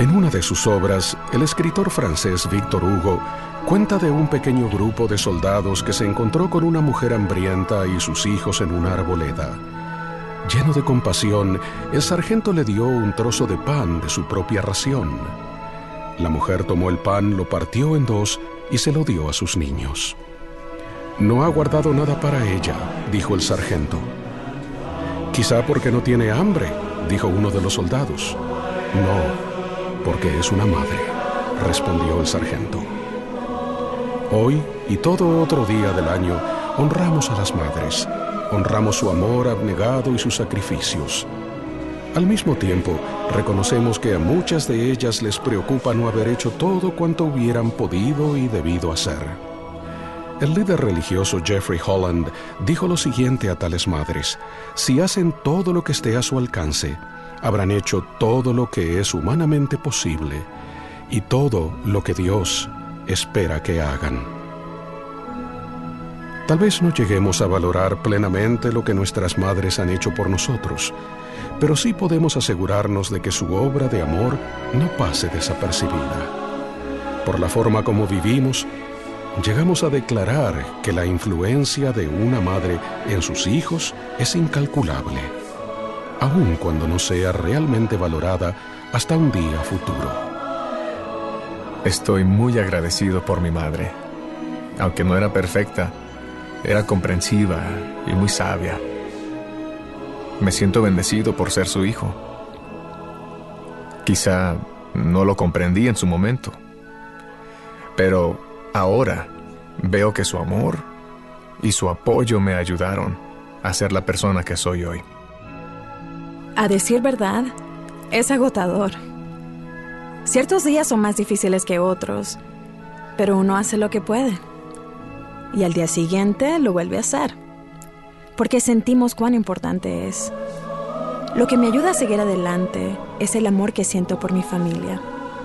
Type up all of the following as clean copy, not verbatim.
En una de sus obras, el escritor francés Victor Hugo cuenta de un pequeño grupo de soldados que se encontró con una mujer hambrienta y sus hijos en una arboleda. Lleno de compasión, el sargento le dio un trozo de pan de su propia ración. La mujer tomó el pan, lo partió en dos y se lo dio a sus niños. «No ha guardado nada para ella», dijo el sargento. «Quizá porque no tiene hambre», dijo uno de los soldados. «No, porque es una madre», respondió el sargento. Hoy y todo otro día del año honramos a las madres, honramos su amor abnegado y sus sacrificios. Al mismo tiempo, reconocemos que a muchas de ellas les preocupa no haber hecho todo cuanto hubieran podido y debido hacer. El líder religioso Jeffrey Holland dijo lo siguiente a tales madres: si hacen todo lo que esté a su alcance, habrán hecho todo lo que es humanamente posible y todo lo que Dios espera que hagan. Tal vez no lleguemos a valorar plenamente lo que nuestras madres han hecho por nosotros, pero sí podemos asegurarnos de que su obra de amor no pase desapercibida. Por la forma como vivimos, llegamos a declarar que la influencia de una madre en sus hijos es incalculable, aun cuando no sea realmente valorada hasta un día futuro. Estoy muy agradecido por mi madre. Aunque no era perfecta, era comprensiva y muy sabia. Me siento bendecido por ser su hijo. Quizá no lo comprendí en su momento, pero ahora veo que su amor y su apoyo me ayudaron a ser la persona que soy hoy. A decir verdad, es agotador. Ciertos días son más difíciles que otros, pero uno hace lo que puede. Y al día siguiente lo vuelve a hacer, porque sentimos cuán importante es. Lo que me ayuda a seguir adelante es el amor que siento por mi familia.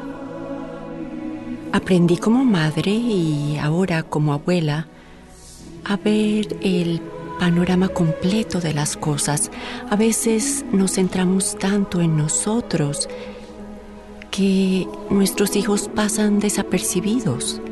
Aprendí como madre y ahora como abuela a ver el panorama completo de las cosas. A veces nos centramos tanto en nosotros que nuestros hijos pasan desapercibidos.